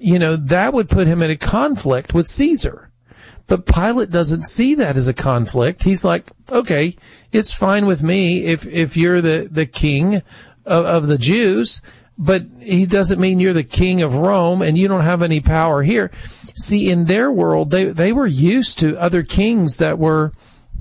that would put him in a conflict with Caesar. But Pilate doesn't see that as a conflict. He's like, okay, it's fine with me if you're the king of the Jews, but he doesn't mean you're the king of Rome and you don't have any power here. See, in their world, they were used to other kings that were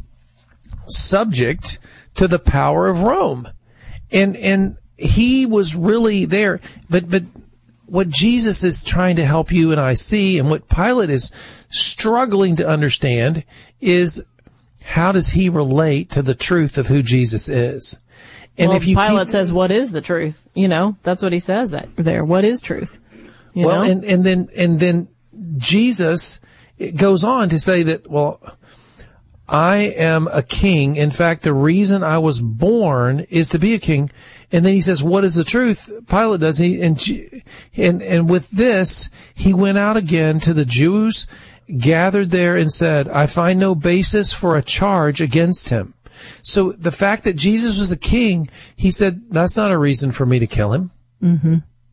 subject to the power of Rome. And he was really there. But what Jesus is trying to help you and I see, and what Pilate is struggling to understand, is how does he relate to the truth of who Jesus is? And if Pilate says, what is the truth? That's what he says there. What is truth? And then Jesus goes on to say that, I am a king. In fact, the reason I was born is to be a king. And then he says, what is the truth? Pilate does. And with this, he went out again to the Jews gathered there and said, I find no basis for a charge against him. So the fact that Jesus was a king, he said, that's not a reason for me to kill him. Mm-hmm.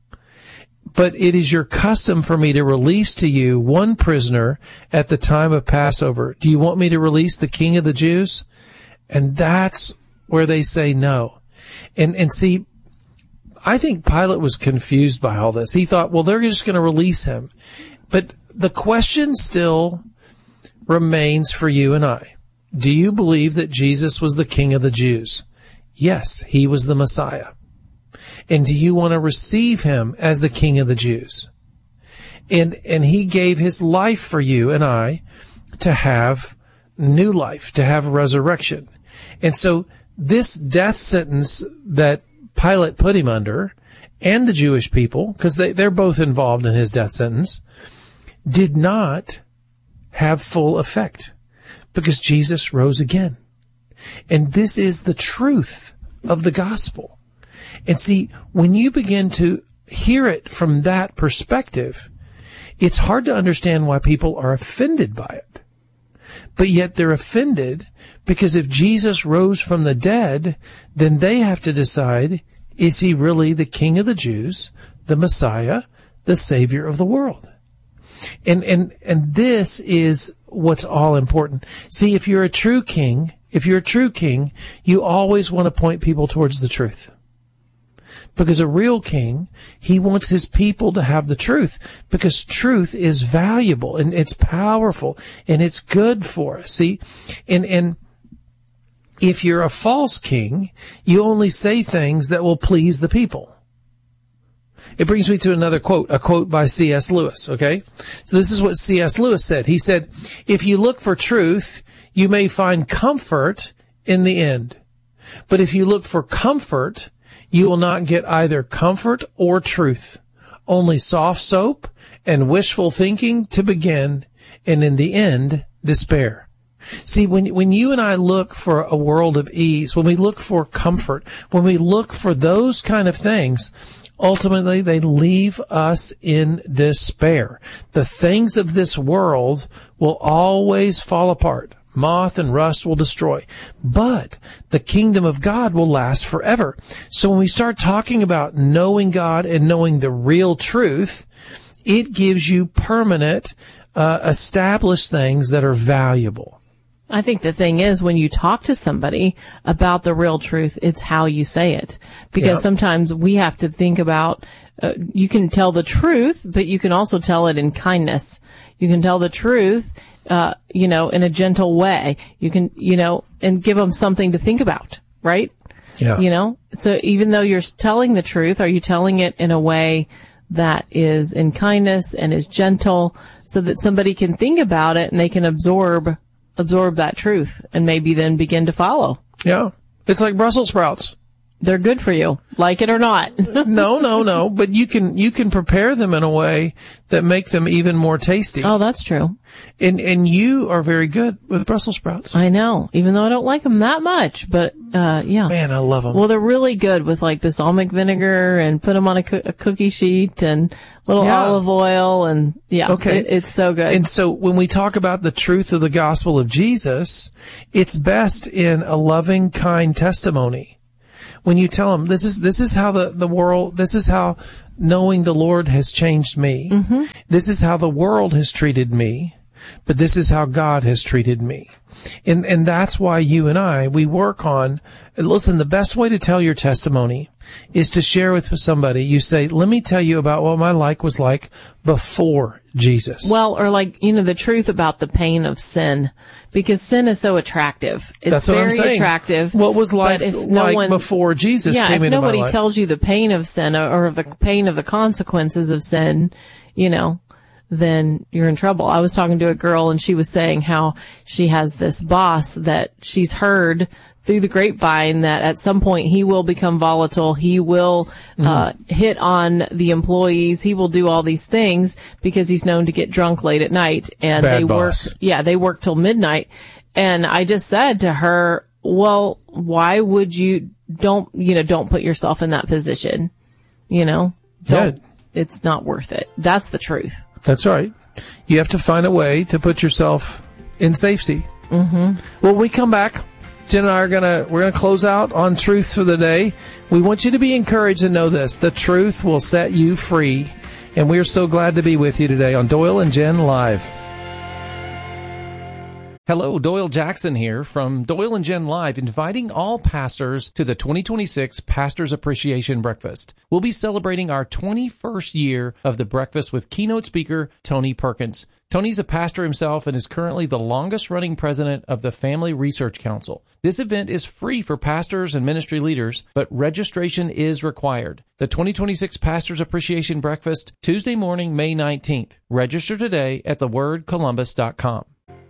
But it is your custom for me to release to you one prisoner at the time of Passover. Do you want me to release the king of the Jews? And that's where they say no. And see, I think Pilate was confused by all this. He thought, they're just going to release him. But the question still remains for you and I. Do you believe that Jesus was the king of the Jews? Yes, he was the Messiah. And do you want to receive him as the king of the Jews? And he gave his life for you and I to have new life, to have resurrection. And so this death sentence that Pilate put him under, and the Jewish people, because they're both involved in his death sentence, did not have full effect because Jesus rose again. And this is the truth of the gospel. And see, when you begin to hear it from that perspective, it's hard to understand why people are offended by it. But yet they're offended because if Jesus rose from the dead, then they have to decide, is he really the King of the Jews, the Messiah, the Savior of the world? And this is what's all important. See, if you're a true king, you always want to point people towards the truth. Because a real king, he wants his people to have the truth, because truth is valuable and it's powerful and it's good for us. See, and if you're a false king, you only say things that will please the people. It brings me to another quote, a quote by C.S. Lewis, okay? So this is what C.S. Lewis said. He said, if you look for truth, you may find comfort in the end. But if you look for comfort, you will not get either comfort or truth, only soft soap and wishful thinking to begin, and in the end, despair. See, when you and I look for a world of ease, when we look for comfort, when we look for those kind of things, ultimately they leave us in despair. The things of this world will always fall apart. Moth and rust will destroy. But the kingdom of God will last forever. So when we start talking about knowing God and knowing the real truth, it gives you permanent, established things that are valuable. I think the thing is, when you talk to somebody about the real truth, it's how you say it. Because sometimes we have to think about, you can tell the truth, but you can also tell it in kindness. You can tell the truth in a gentle way. You can, and give them something to think about, right? Yeah. So even though you're telling the truth, are you telling it in a way that is in kindness and is gentle so that somebody can think about it and they can absorb that truth and maybe then begin to follow? Yeah. It's like Brussels sprouts. They're good for you, like it or not. No. But you can prepare them in a way that make them even more tasty. Oh, that's true. And you are very good with Brussels sprouts. I know, even though I don't like them that much, but yeah. Man, I love them. Well, they're really good with like balsamic vinegar and put them on a cookie sheet and little olive oil and okay. It's so good. And so when we talk about the truth of the gospel of Jesus, it's best in a loving, kind testimony. When you tell them, this is how the world, this is how knowing the Lord has changed me. Mm-hmm. This is how the world has treated me, but this is how God has treated me. And that's why you and I, we work on, listen, the best way to tell your testimony is to share with somebody. You say, let me tell you about what my life was like before Jesus. Well, or like, the truth about the pain of sin, because sin is so attractive. It's That's what very I'm saying. Attractive. What was life like before Jesus came into my life? If nobody tells you the pain of sin or the pain of the consequences of sin, then you're in trouble. I was talking to a girl and she was saying how she has this boss that she's heard through the grapevine that at some point he will become volatile. He will hit on the employees. He will do all these things because he's known to get drunk late at night. And Bad they boss. they work till midnight. And I just said to her, well, why would you don't put yourself in that position? It's not worth it. That's the truth. That's right. You have to find a way to put yourself in safety. Mm-hmm. Well, when we come back, Jen and I we're gonna close out on truth for the day. We want you to be encouraged and know this: the truth will set you free. And we're so glad to be with you today on Doyle and Jen Live. Hello, Doyle Jackson here from Doyle and Jen Live, inviting all pastors to the 2026 Pastors Appreciation Breakfast. We'll be celebrating our 21st year of the breakfast with keynote speaker Tony Perkins. Tony's a pastor himself and is currently the longest-running president of the Family Research Council. This event is free for pastors and ministry leaders, but registration is required. The 2026 Pastors Appreciation Breakfast, Tuesday morning, May 19th. Register today at thewordcolumbus.com.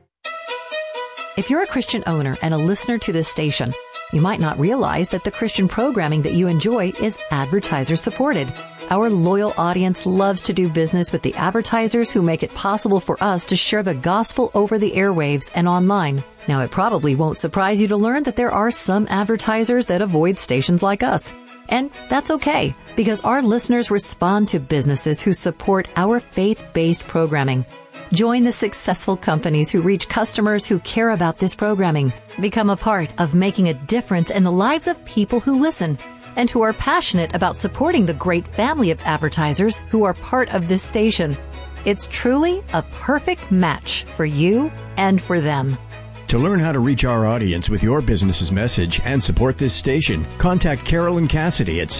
If you're a Christian owner and a listener to this station, you might not realize that the Christian programming that you enjoy is advertiser supported. Our loyal audience loves to do business with the advertisers who make it possible for us to share the gospel over the airwaves and online. Now, it probably won't surprise you to learn that there are some advertisers that avoid stations like us. And that's okay, because our listeners respond to businesses who support our faith-based programming. Join the successful companies who reach customers who care about this programming. Become a part of making a difference in the lives of people who listen and who are passionate about supporting the great family of advertisers who are part of this station. It's truly a perfect match for you and for them. To learn how to reach our audience with your business's message and support this station, contact Carolyn Cassidy at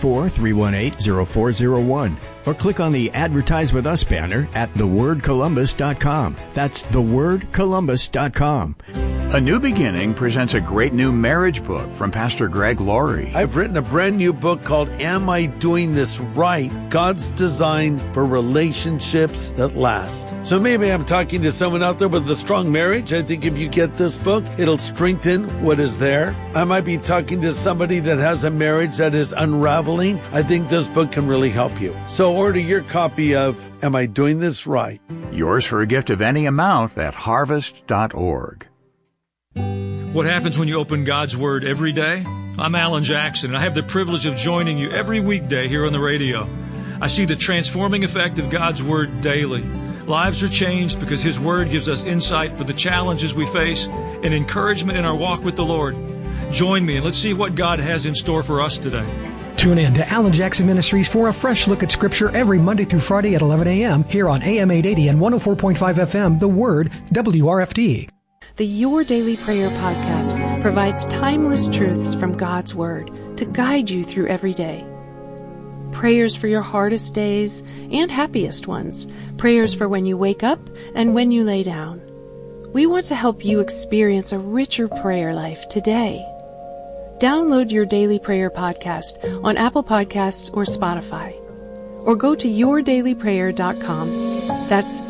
614-318-0401 or click on the Advertise With Us banner at thewordcolumbus.com. That's thewordcolumbus.com. A New Beginning presents a great new marriage book from Pastor Greg Laurie. I've written a brand new book called Am I Doing This Right? God's Design for Relationships That Last. So maybe I'm talking to someone out there with a strong marriage. I think if you get this book, it'll strengthen what is there. I might be talking to somebody that has a marriage that is unraveling. I think this book can really help you. So order your copy of Am I Doing This Right? Yours for a gift of any amount at harvest.org. What happens when you open God's Word every day? I'm Alan Jackson, and I have the privilege of joining you every weekday here on the radio. I see the transforming effect of God's Word daily. Lives are changed because His Word gives us insight for the challenges we face and encouragement in our walk with the Lord. Join me and let's see what God has in store for us today. Tune in to Alan Jackson Ministries for a fresh look at Scripture every Monday through Friday at 11 a.m. here on AM 880 and 104.5 FM, The Word, WRFD. The Your Daily Prayer podcast provides timeless truths from God's Word to guide you through every day. Prayers for your hardest days and happiest ones. Prayers for when you wake up and when you lay down. We want to help you experience a richer prayer life today. Download Your Daily Prayer podcast on Apple Podcasts or Spotify. Or go to yourdailyprayer.com. That's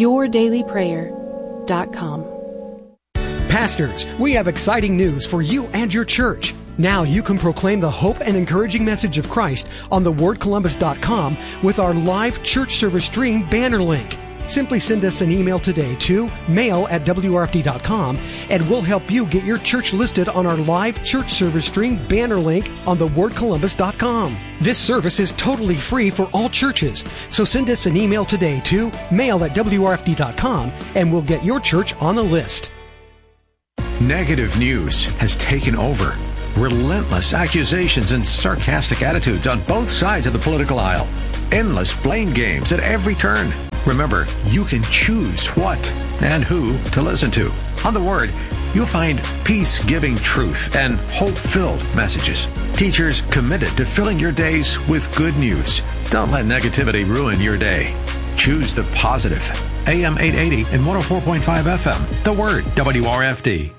yourdailyprayer.com. Pastors, we have exciting news for you and your church. Now you can proclaim the hope and encouraging message of Christ on thewordcolumbus.com with our live church service stream banner link. Simply send us an email today to mail@wrfd.com and we'll help you get your church listed on our live church service stream banner link on thewordcolumbus.com. This service is totally free for all churches, so send us an email today to mail@wrfd.com and we'll get your church on the list. Negative news has taken over. Relentless accusations and sarcastic attitudes on both sides of the political aisle. Endless blame games at every turn. Remember, you can choose what and who to listen to. On The Word, you'll find peace-giving truth and hope-filled messages. Teachers committed to filling your days with good news. Don't let negativity ruin your day. Choose the positive. AM 880 and 104.5 FM. The Word, WRFD.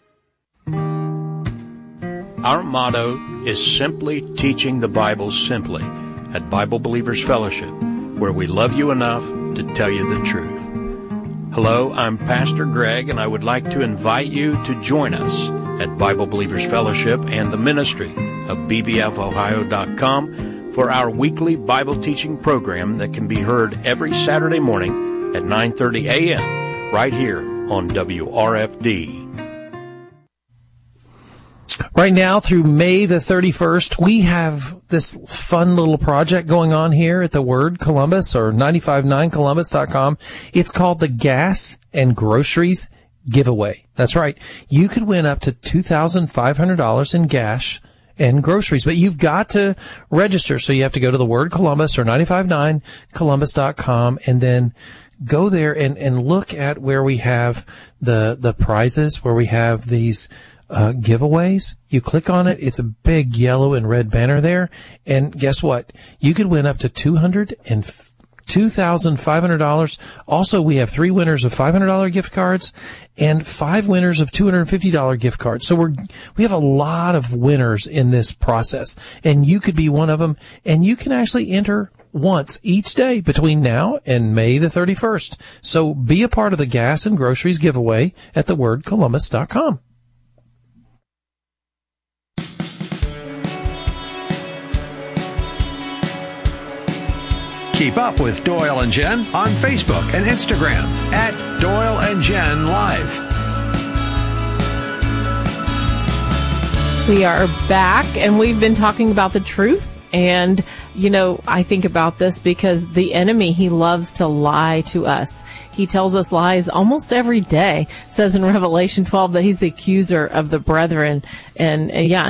Our motto is simply teaching the Bible simply at Bible Believers Fellowship, where we love you enough to tell you the truth. Hello, I'm Pastor Greg, and I would like to invite you to join us at Bible Believers Fellowship and the ministry of bbfohio.com for our weekly Bible teaching program that can be heard every Saturday morning at 9:30 a.m. right here on WRFD. Right now through May the 31st, we have this fun little project going on here at the Word Columbus or 959columbus.com. It's called the Gas and Groceries Giveaway. That's right. You could win up to $2,500 in gas and groceries, but you've got to register. So you have to go to the Word Columbus or 959columbus.com and then go there and look at where we have the prizes, where we have these giveaways. You click on it. It's a big yellow and red banner there. And guess what? You could win up to $2,500. Also, we have 3 winners of $500 gift cards and 5 winners of $250 gift cards. So we have a lot of winners in this process, and you could be one of them. And you can actually enter once each day between now and May the 31st. So be a part of the Gas and Groceries Giveaway at thewordcolumbus.com. Keep up with Doyle and Jen on Facebook and Instagram at Doyle and Jen Live. We are back, and we've been talking about the truth. And, you know, I think about this because the enemy, he loves to lie to us. He tells us lies almost every day. It says in Revelation 12 that he's the accuser of the brethren. And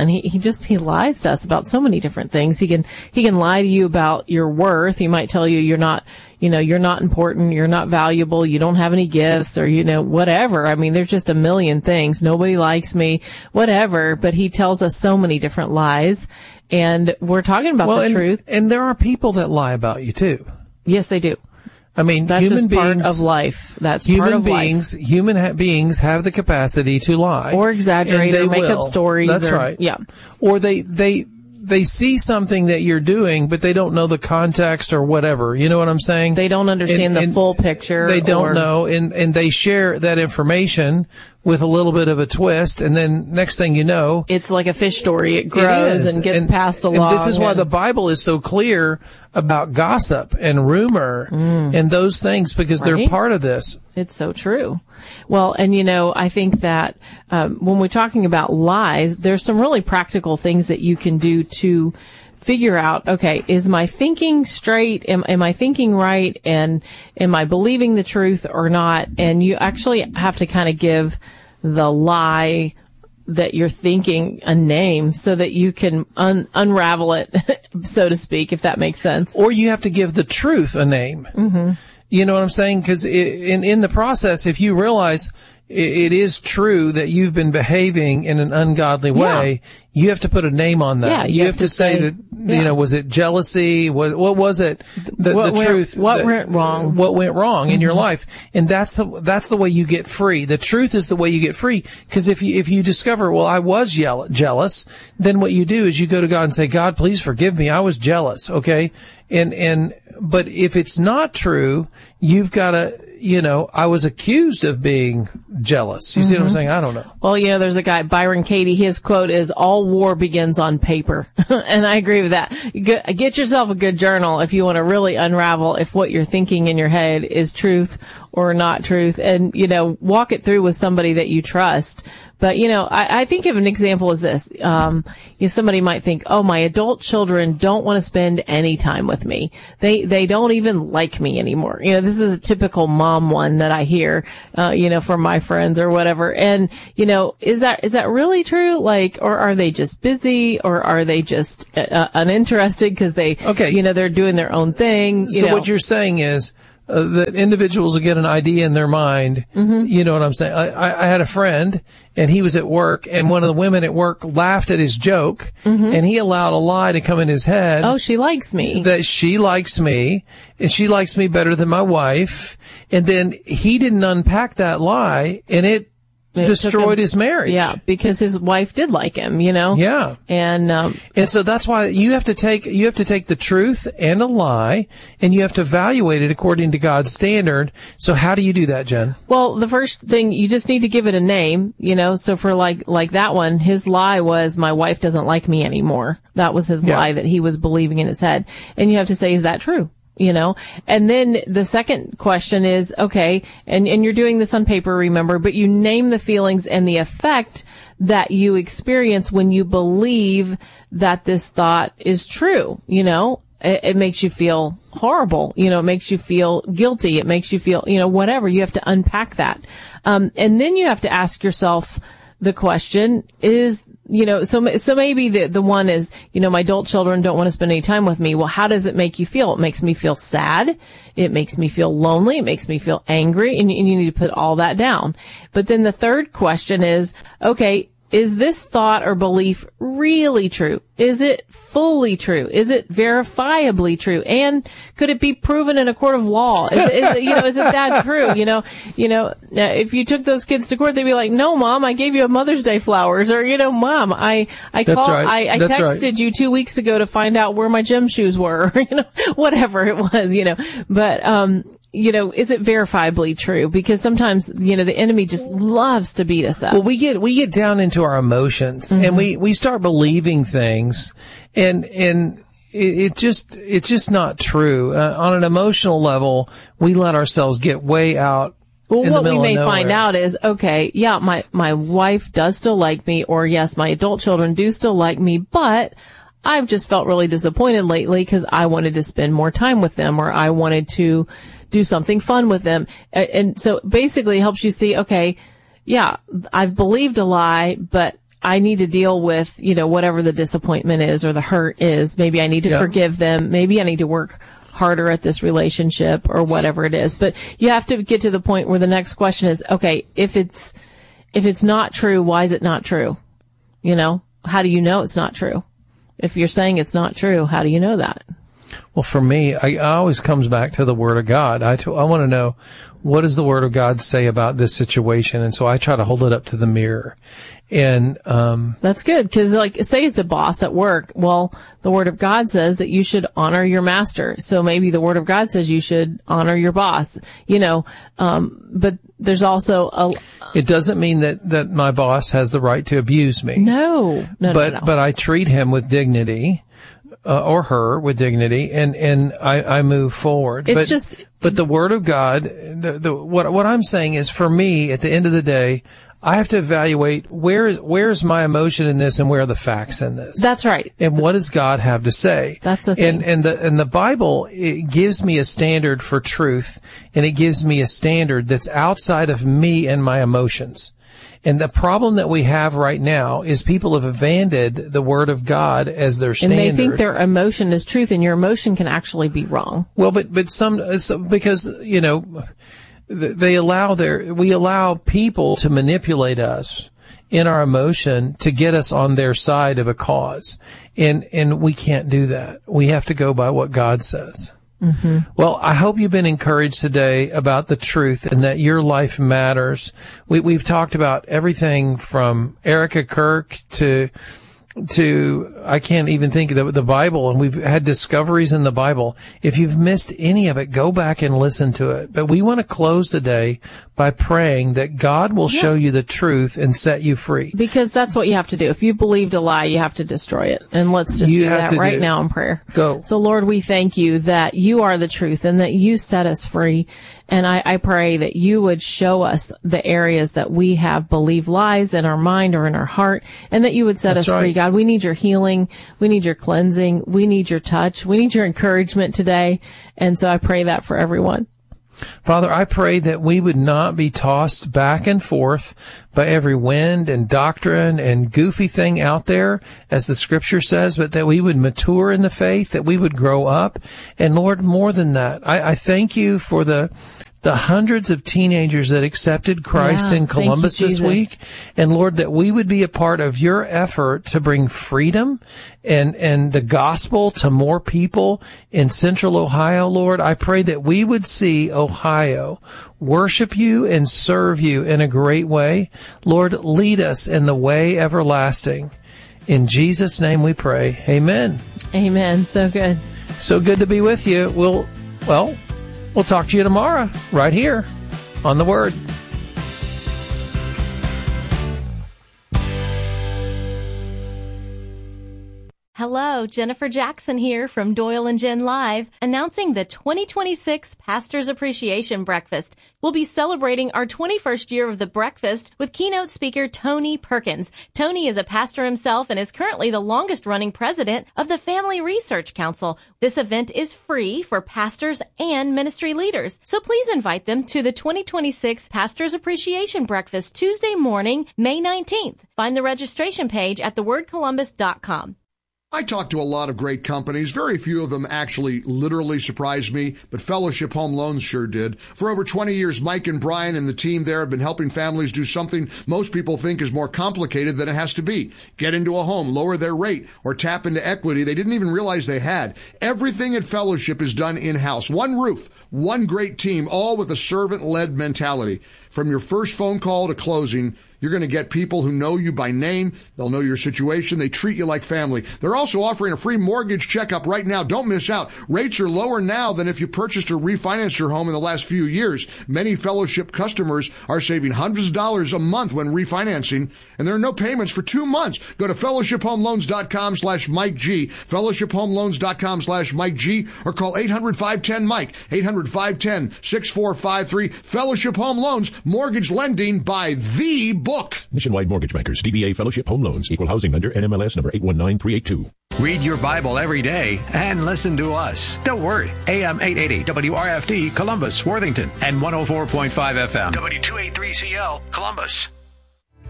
he lies to us about so many different things. He can lie to you about your worth. He might tell you you're not important, you're not valuable, you don't have any gifts, or, whatever. I mean, there's just a million things. Nobody likes me, whatever. But he tells us so many different lies. And we're talking about the truth. And there are people that lie about you too. Yes, they do. I mean, that's human just beings, part of life. That's part of life. Human beings have the capacity to lie. Or exaggerate or make up stories. That's right. Yeah. Or they see something that you're doing, but they don't know the context or whatever. You know what I'm saying? They don't understand the full picture. They don't know, and they share that information with a little bit of a twist, and then next thing you know, it's like a fish story. It grows and gets passed along. And this is why the Bible is so clear about gossip and rumor and those things, because they're part of this. It's so true. Well, and I think that when we're talking about lies, there's some really practical things that you can do to figure out, okay, is my thinking straight? Am I thinking right? And am I believing the truth or not? And you actually have to kind of give the lie that you're thinking a name so that you can unravel it, so to speak, if that makes sense. Or you have to give the truth a name. Mm-hmm. You know what I'm saying? Because in the process, if you realize it is true that you've been behaving in an ungodly way, you have to put a name on that. Yeah, you have to say that, was it jealousy? What was it? The truth. What went wrong? What went wrong in your life? And that's the way you get free. The truth is the way you get free. Because if you discover, well, I was jealous, then what you do is you go to God and say, God, please forgive me. I was jealous. Okay. But if it's not true, you've got to, I was accused of being jealous. You see what I'm saying? I don't know. Well, there's a guy, Byron Katie, his quote is, all war begins on paper. And I agree with that. Get yourself a good journal if you want to really unravel if what you're thinking in your head is truth or not truth. And, walk it through with somebody that you trust. But, I think of an example as this. Somebody might think, oh, my adult children don't want to spend any time with me. They don't even like me anymore. This is a typical mom one that I hear, from my friends or whatever. And, is that really true? Or are they just busy, or are they just uninterested because they're doing their own thing? So what you're saying is, that individuals will get an idea in their mind. Mm-hmm. You know what I'm saying? I had a friend, and he was at work, and one of the women at work laughed at his joke, and he allowed a lie to come in his head. Oh, she likes me. That she likes me, and she likes me better than my wife. And then he didn't unpack that lie, and it destroyed his marriage. Yeah, because his wife did like him, Yeah. And so that's why you have to take the truth and a lie, and you have to evaluate it according to God's standard. So how do you do that, Jen? Well, the first thing, you just need to give it a name, so for like that one, his lie was, my wife doesn't like me anymore. That was his lie that he was believing in his head. And you have to say, is that true? And then the second question is, okay, and you're doing this on paper, remember, but you name the feelings and the effect that you experience when you believe that this thought is true. It makes you feel horrible. It makes you feel guilty. It makes you feel, whatever. You have to unpack that. And then you have to ask yourself the question is, so maybe the one is, my adult children don't want to spend any time with me. Well, how does it make you feel? It makes me feel sad. It makes me feel lonely. It makes me feel angry. And you need to put all that down. But then the third question is, okay, is this thought or belief really true? Is it fully true? Is it verifiably true? And could it be proven in a court of law? Is it that true? If you took those kids to court, they'd be like, no, Mom, I gave you a Mother's Day flowers, or, Mom, I texted you 2 weeks ago to find out where my gym shoes were, whatever it was, but, is it verifiably true? Because sometimes, the enemy just loves to beat us up. Well, we get down into our emotions, and we start believing things, and it's just not true. On an emotional level, we let ourselves get way out. Well, what we may find out is, okay, yeah, my wife does still like me, or yes, my adult children do still like me, but I've just felt really disappointed lately because I wanted to spend more time with them, or I wanted to do something fun with them. And so basically it helps you see, okay, yeah, I've believed a lie, but I need to deal with, whatever the disappointment is or the hurt is. Maybe I need to forgive them. Maybe I need to work harder at this relationship or whatever it is. But you have to get to the point where the next question is, okay, if it's not true, why is it not true? How do you know it's not true? If you're saying it's not true, how do you know that? Well, for me, I always comes back to the Word of God. I want to know, what does the Word of God say about this situation? And so I try to hold it up to the mirror. And that's good, because say it's a boss at work. Well, the Word of God says that you should honor your master. So maybe the Word of God says you should honor your boss. But there's also It doesn't mean that my boss has the right to abuse me. No. But I treat him with dignity. Or her with dignity, and I move forward. But the Word of God, what I'm saying is, for me, at the end of the day, I have to evaluate where's my emotion in this, and where are the facts in this. That's right. And what does God have to say? That's the thing. And the Bible, it gives me a standard for truth, and it gives me a standard that's outside of me and my emotions. And the problem that we have right now is people have abandoned the Word of God as their standard. And they think their emotion is truth, and your emotion can actually be wrong. Well, but because, we allow people to manipulate us in our emotion to get us on their side of a cause. And we can't do that. We have to go by what God says. Mm-hmm. Well, I hope you've been encouraged today about the truth and that your life matters. We've talked about everything from Erica Kirk to I can't even think of the Bible, and we've had discoveries in the Bible. If you've missed any of it, go back and listen to it. But we want to close today by praying that God will show you the truth and set you free. Because that's what you have to do. If you believed a lie, you have to destroy it. And let's just do that right now in prayer. Go. So Lord, we thank you that you are the truth and that you set us free. And I pray that you would show us the areas that we have believed lies in our mind or in our heart, and that you would set us free. God, we need your healing. We need your cleansing. We need your touch. We need your encouragement today. And so I pray that for everyone. Father, I pray that we would not be tossed back and forth by every wind and doctrine and goofy thing out there, as the scripture says, but that we would mature in the faith, that we would grow up. And Lord, more than that, I thank you for the hundreds of teenagers that accepted Christ in Columbus this week. And Lord, that we would be a part of your effort to bring freedom and the gospel to more people in Central Ohio. Lord, I pray that we would see Ohio worship you and serve you in a great way. Lord, lead us in the way everlasting. In Jesus' name we pray. Amen. Amen. So good. So good to be with you. We'll talk to you tomorrow, right here on The Word. Hello, Jennifer Jackson here from Doyle and Jen Live, announcing the 2026 Pastors Appreciation Breakfast. We'll be celebrating our 21st year of the breakfast with keynote speaker Tony Perkins. Tony is a pastor himself and is currently the longest-running president of the Family Research Council. This event is free for pastors and ministry leaders, so please invite them to the 2026 Pastors Appreciation Breakfast Tuesday morning, May 19th. Find the registration page at thewordcolumbus.com. I talked to a lot of great companies. Very few of them actually literally surprised me, but Fellowship Home Loans sure did. For over 20 years, Mike and Brian and the team there have been helping families do something most people think is more complicated than it has to be. Get into a home, lower their rate, or tap into equity they didn't even realize they had. Everything at Fellowship is done in-house. One roof, one great team, all with a servant-led mentality. From your first phone call to closing, you're going to get people who know you by name. They'll know your situation. They treat you like family. They're also offering a free mortgage checkup right now. Don't miss out. Rates are lower now than if you purchased or refinanced your home in the last few years. Many Fellowship customers are saving hundreds of dollars a month when refinancing, and there are no payments for 2 months. Go to fellowshiphomeloans.com/Mike G, fellowshiphomeloans.com/Mike G, or call 800-510-MIKE, 800-510-6453. Fellowship Home Loans, mortgage lending by the book. Nationwide Mortgage Bankers, DBA Fellowship Home Loans, Equal Housing Lender, NMLS number 819382. Read your Bible every day and listen to us. The Word, AM 880 WRFD, Columbus, Worthington, and 104.5 FM, W283CL, Columbus.